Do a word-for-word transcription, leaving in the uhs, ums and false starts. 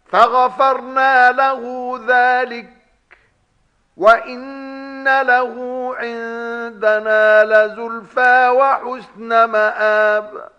فغفرنا له ذلك وإن له عندنا لزلفى وحسن مآب